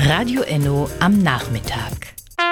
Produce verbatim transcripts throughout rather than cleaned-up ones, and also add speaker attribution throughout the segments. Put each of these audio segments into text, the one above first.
Speaker 1: Radio Enno am Nachmittag.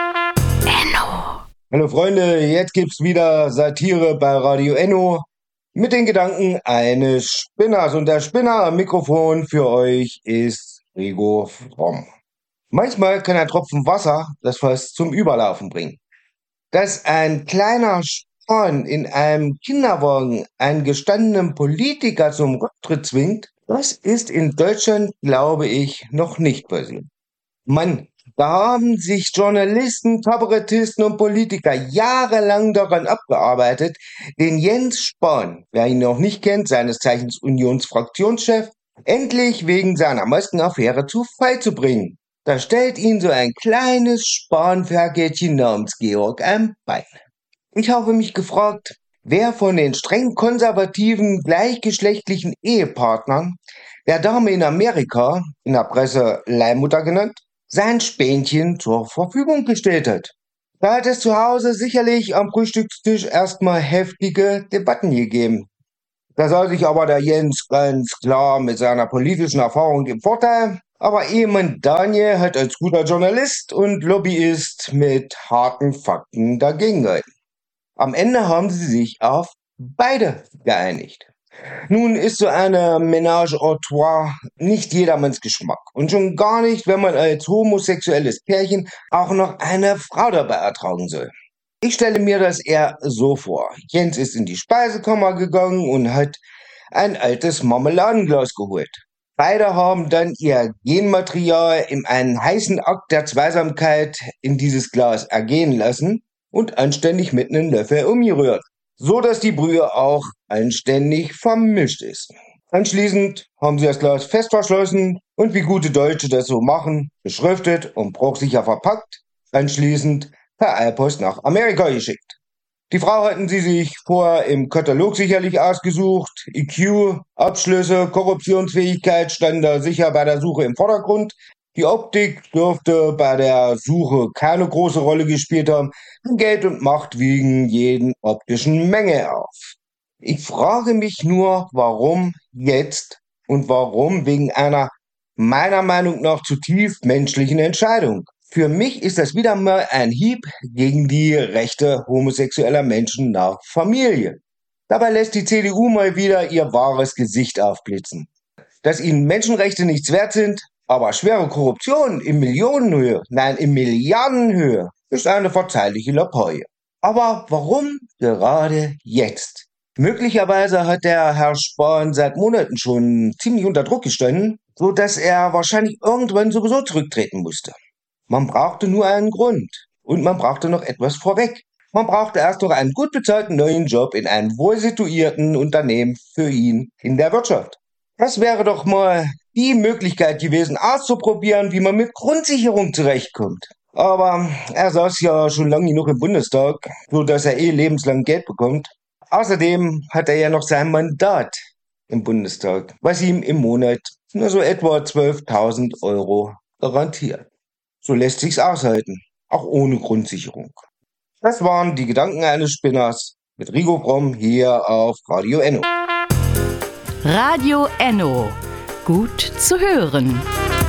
Speaker 1: Enno.
Speaker 2: Hallo Freunde, jetzt gibt's wieder Satire bei Radio Enno mit den Gedanken eines Spinners. Und der Spinner am Mikrofon für euch ist Rigo Fromm. Manchmal kann ein Tropfen Wasser das Fass zum Überlaufen bringen. Dass ein kleiner Span in einem Kinderwagen einen gestandenen Politiker zum Rücktritt zwingt, das ist in Deutschland, glaube ich, noch nicht passiert. Mann, da haben sich Journalisten, Kabarettisten und Politiker jahrelang daran abgearbeitet, den Jens Spahn, wer ihn noch nicht kennt, seines Zeichens Unionsfraktionschef, endlich wegen seiner Maskenaffäre zu Fall zu bringen. Da stellt ihn so ein kleines Spanferkelchen namens Georg am Bein. Ich habe mich gefragt, wer von den streng konservativen, gleichgeschlechtlichen Ehepartnern der Dame in Amerika, in der Presse Leihmutter genannt, sein Spänchen zur Verfügung gestellt hat. Da hat es zu Hause sicherlich am Frühstückstisch erstmal heftige Debatten gegeben. Da sah sich aber der Jens ganz klar mit seiner politischen Erfahrung im Vorteil, aber Ehemann Daniel hat als guter Journalist und Lobbyist mit harten Fakten dagegen gehalten. Am Ende haben sie sich auf beide geeinigt. Nun ist so eine Ménage à trois nicht jedermanns Geschmack. Und schon gar nicht, wenn man als homosexuelles Pärchen auch noch eine Frau dabei ertragen soll. Ich stelle mir das eher so vor. Jens ist in die Speisekammer gegangen und hat ein altes Marmeladenglas geholt. Beide haben dann ihr Genmaterial in einen heißen Akt der Zweisamkeit in dieses Glas ergehen lassen und anständig mit einem Löffel umgerührt, so dass die Brühe auch anständig vermischt ist. Anschließend haben sie das Glas fest verschlossen und wie gute Deutsche das so machen, beschriftet und bruchsicher verpackt, anschließend per Eilpost nach Amerika geschickt. Die Frau hatten sie sich vorher im Katalog sicherlich ausgesucht. I Q, Abschlüsse, Korruptionsfähigkeit standen da sicher bei der Suche im Vordergrund. Die Optik dürfte bei der Suche keine große Rolle gespielt haben. Geld und Macht wiegen jeden optischen Mängel auf. Ich frage mich nur, warum jetzt und warum wegen einer meiner Meinung nach zutiefst menschlichen Entscheidung. Für mich ist das wieder mal ein Hieb gegen die Rechte homosexueller Menschen nach Familie. Dabei lässt die C D U mal wieder ihr wahres Gesicht aufblitzen. Dass ihnen Menschenrechte nichts wert sind, aber schwere Korruption in Millionenhöhe, nein in Milliardenhöhe, ist eine verzeihliche Lappalie. Aber warum gerade jetzt? Möglicherweise hat der Herr Spahn seit Monaten schon ziemlich unter Druck gestanden, so dass er wahrscheinlich irgendwann sowieso zurücktreten musste. Man brauchte nur einen Grund und man brauchte noch etwas vorweg. Man brauchte erst noch einen gut bezahlten neuen Job in einem wohlsituierten Unternehmen für ihn in der Wirtschaft. Das wäre doch mal die Möglichkeit gewesen, auszuprobieren, wie man mit Grundsicherung zurechtkommt. Aber er saß ja schon lange genug im Bundestag, so dass er eh lebenslang Geld bekommt. Außerdem hat er ja noch sein Mandat im Bundestag, was ihm im Monat nur so etwa zwölftausend Euro garantiert. So lässt sich's aushalten, auch ohne Grundsicherung. Das waren die Gedanken eines Spinners mit Rigo Fromm hier auf Radio Enno.
Speaker 1: Radio Enno. Gut zu hören.